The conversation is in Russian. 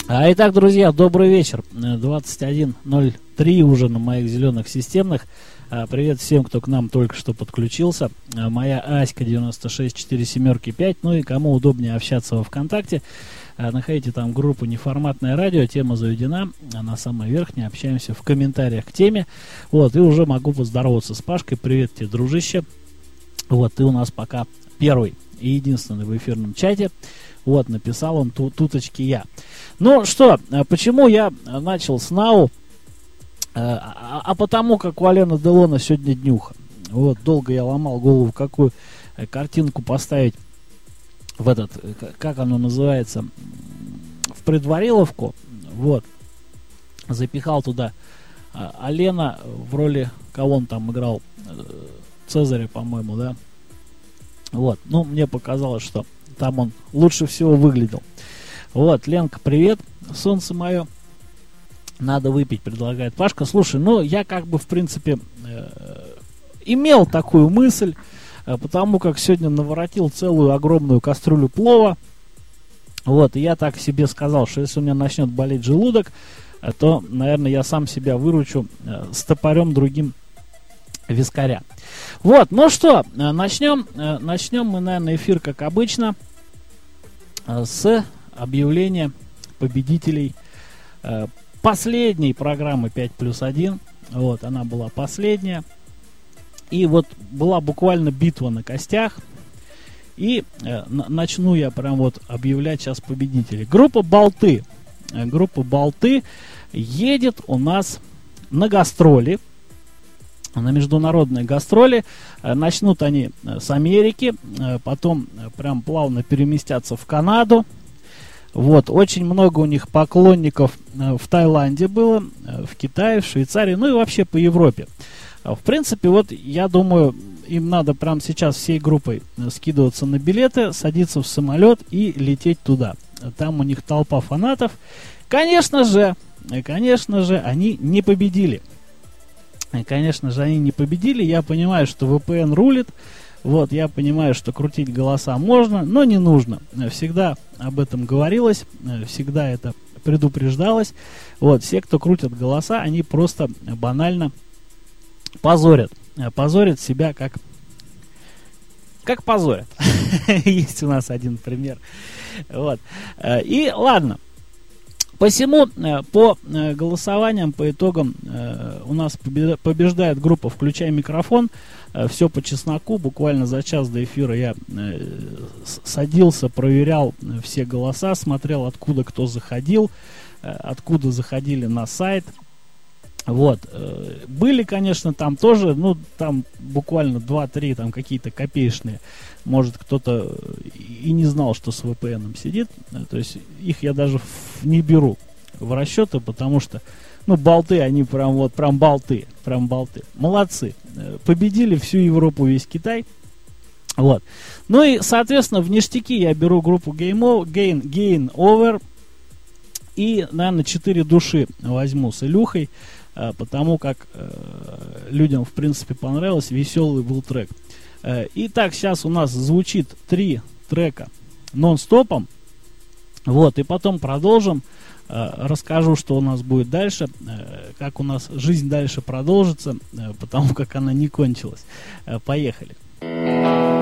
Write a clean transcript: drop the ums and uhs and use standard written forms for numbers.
Итак, друзья, добрый вечер. 21:03 уже на моих зеленых системных. Привет всем, кто к нам только что подключился. Моя Аська 96475. Ну и кому удобнее общаться во ВКонтакте, находите там группу «Неформатное радио», тема заведена, на самой верхней, общаемся в комментариях к теме. Вот, и уже могу поздороваться с Пашкой. Привет тебе, дружище. Вот, ты у нас пока первый и единственный в эфирном чате. Вот, написал он туточки я. Ну что, почему я начал с НАУ? Потому как у Алена Делона сегодня днюха. Вот, долго я ломал голову, какую картинку поставить в этот, как оно называется, в предвариловку. Вот, запихал туда Алена в роли, кого он там играл, Цезаря, по-моему, да. Вот, ну, мне показалось, что там он лучше всего выглядел. Вот, Ленка, привет, солнце мое. Надо выпить, предлагает Пашка. Слушай, ну, я как бы, в принципе, имел такую мысль, потому как сегодня наворотил целую огромную кастрюлю плова. Вот, и я так себе сказал, что если у меня начнет болеть желудок, то, наверное, я сам себя выручу с топорем другим вискаря. Вот, ну что, начнем мы, наверное, эфир, как обычно, с объявления победителей последней программы 5+1. Вот, она была последняя. И вот была буквально битва на костях. И начну я прям вот объявлять сейчас победителей. Группа «Болты». Группа «Болты» едет у нас на гастроли. На международные гастроли. Начнут они с Америки. Потом прям плавно переместятся в Канаду. Вот, очень много у них поклонников в Таиланде было, в Китае, в Швейцарии, ну и вообще по Европе. В принципе, вот я думаю, им надо прямо сейчас всей группой скидываться на билеты, садиться в самолет и лететь туда. Там у них толпа фанатов. Конечно же, они не победили. Конечно же, они не победили. Я понимаю, что VPN рулит. Вот, я понимаю, что крутить голоса можно, но не нужно. Всегда об этом говорилось, всегда это предупреждалось. Вот, все, кто крутят голоса, они просто банально позорят. Позорят себя как позорят. Есть у нас один пример. Вот. И ладно. Посему по голосованиям, по итогам у нас побеждает группа «Включай микрофон». Все по чесноку. Буквально за час до эфира я садился, проверял все голоса, смотрел, откуда кто заходил, откуда заходили на сайт. Вот. Были, конечно, там тоже, ну, там буквально 2-3 там какие-то копеечные. Может, кто-то и не знал, что с VPN сидит. То есть их я даже не беру в расчеты, потому что, ну, болты, они прям болты. Молодцы. Победили всю Европу, весь Китай. Вот. Ну и, соответственно, в ништяки я беру группу Game Over. И, наверное, 4 души возьму с Илюхой. Потому как людям, в принципе, понравилось. Веселый был трек. Итак, сейчас у нас звучит 3 трека нон-стопом. Вот, и потом продолжим. Расскажу, что у нас будет дальше, как у нас жизнь дальше продолжится, потому как она не кончилась. Поехали.